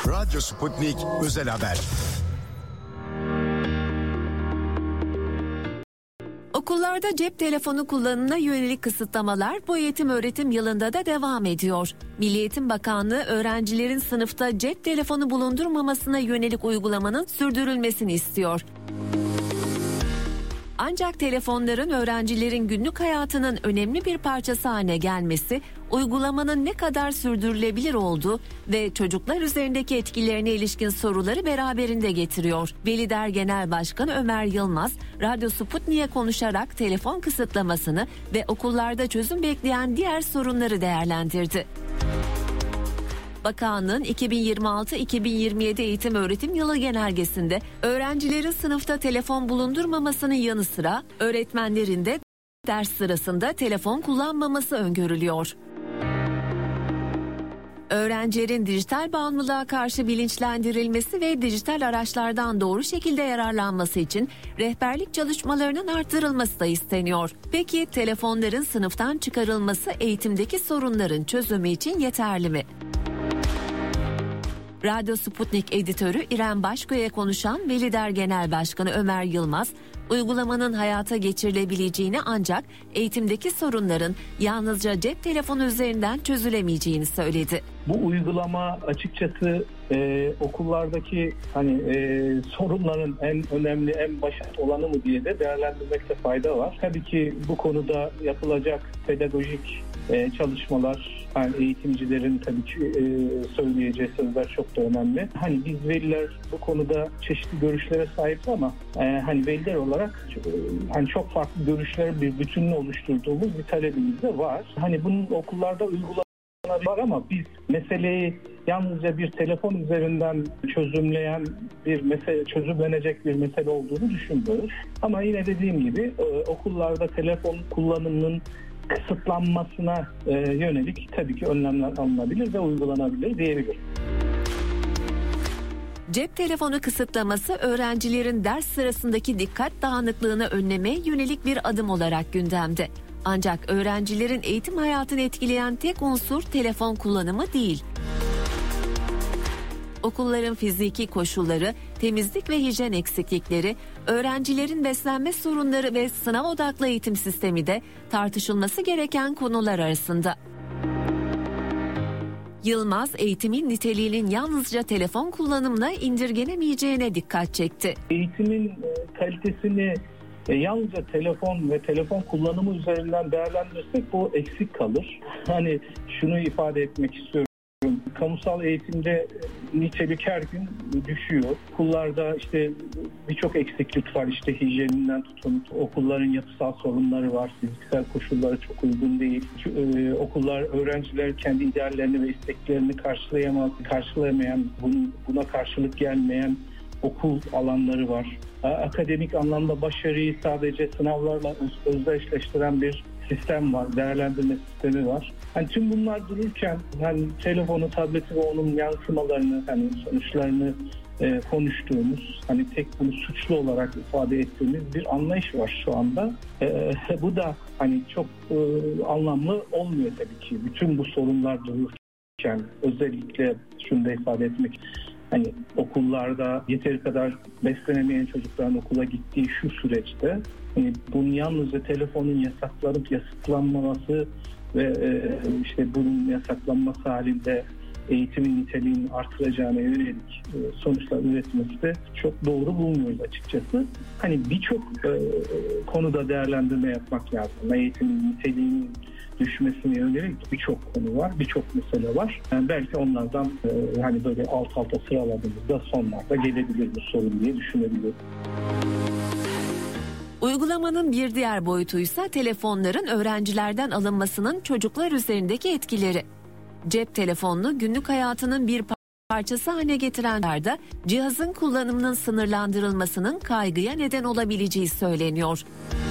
Radyo Sputnik Özel Haber. Okullarda cep telefonu kullanımına yönelik kısıtlamalar bu eğitim öğretim yılında da devam ediyor. Milli Eğitim Bakanlığı öğrencilerin sınıfta cep telefonu bulundurmamasına yönelik uygulamanın sürdürülmesini istiyor. Ancak telefonların öğrencilerin günlük hayatının önemli bir parçası haline gelmesi, uygulamanın ne kadar sürdürülebilir olduğu ve çocuklar üzerindeki etkilerine ilişkin soruları beraberinde getiriyor. Velider Genel Başkanı Ömer Yılmaz, Radyo Sputnik'e konuşarak telefon kısıtlamasını ve okullarda çözüm bekleyen diğer sorunları değerlendirdi. Bakanlığın 2026-2027 eğitim öğretim yılı genelgesinde öğrencilerin sınıfta telefon bulundurmamasının yanı sıra öğretmenlerin de ders sırasında telefon kullanmaması öngörülüyor. Öğrencilerin dijital bağımlılığa karşı bilinçlendirilmesi ve dijital araçlardan doğru şekilde yararlanması için rehberlik çalışmalarının arttırılması da isteniyor. Peki telefonların sınıftan çıkarılması eğitimdeki sorunların çözümü için yeterli mi? Radyo Sputnik editörü İrem Başko'ya konuşan Velider Genel Başkanı Ömer Yılmaz, uygulamanın hayata geçirilebileceğini ancak eğitimdeki sorunların yalnızca cep telefonu üzerinden çözülemeyeceğini söyledi. Bu uygulama açıkçası okullardaki sorunların en önemli, en başat olanı mı diye de değerlendirmekte fayda var. Tabii ki bu konuda yapılacak pedagojik çalışmalar, eğitimcilerin tabii ki söyleyeceği sözler çok da önemli. Biz veliler bu konuda çeşitli görüşlere sahibiz ama veliler olarak çok farklı görüşlerin bir bütününü oluşturduğumuz bir talebimiz de var. Bunun okullarda uygulanması var ama biz meseleyi yalnızca bir telefon üzerinden çözümlenecek bir mesele olduğunu düşünmüyoruz. Ama yine dediğim gibi okullarda telefon kullanımının kısıtlanmasına yönelik tabii ki önlemler alınabilir ve uygulanabilir diyebilirim. Cep telefonu kısıtlaması öğrencilerin ders sırasındaki dikkat dağınıklığını önlemeye yönelik bir adım olarak gündemde. Ancak öğrencilerin eğitim hayatını etkileyen tek unsur telefon kullanımı değil. Okulların fiziki koşulları, temizlik ve hijyen eksiklikleri, öğrencilerin beslenme sorunları ve sınav odaklı eğitim sistemi de tartışılması gereken konular arasında. Yılmaz, eğitimin niteliğinin yalnızca telefon kullanımına indirgenemeyeceğine dikkat çekti. Eğitimin kalitesini yalnızca telefon ve telefon kullanımı üzerinden değerlendirirsek bu eksik kalır. Şunu ifade etmek istiyorum. Kamusal eğitimde nitelik her gün düşüyor. Okullarda birçok eksiklik var. Hijyeninden tutun. Okulların yapısal sorunları var. Fiziksel koşulları çok uygun değil. Okullar öğrenciler kendi ideallerini ve isteklerini karşılayamayan, buna karşılık gelmeyen okul alanları var. Akademik anlamda başarıyı sadece sınavlarla özdeşleştiren bir sistem var, değerlendirme sistemi var. Tüm bunlar dururken telefonu, tableti ve onun yansımalarını, sonuçlarını konuştuğumuz, tek bunu suçlu olarak ifade ettiğimiz bir anlayış var şu anda. Bu da çok anlamlı olmuyor tabii ki. Bütün bu sorunlar dururken özellikle şunu da ifade etmek, okullarda yeteri kadar beslenemeyen çocukların okula gittiği şu süreçte bunun yalnızca telefonun yasaklanıp yasaklanmaması ve bunun yasaklanması halinde eğitimin niteliğini artıracağına yönelik sonuçlar üretmesi de çok doğru bulmuyoruz açıkçası. Birçok konuda değerlendirme yapmak lazım. Eğitimin niteliğinin düşmesine yönelik birçok konu var, birçok mesele var. Belki onlardan böyle alt alta sıraladığımızda sonlarda gelebilir bu sorun diye düşünebilirim. Uygulamanın bir diğer boyutuysa telefonların öğrencilerden alınmasının çocuklar üzerindeki etkileri. Cep telefonunu günlük hayatının bir parçası haline getirenlerde cihazın kullanımının sınırlandırılmasının kaygıya neden olabileceği söyleniyor.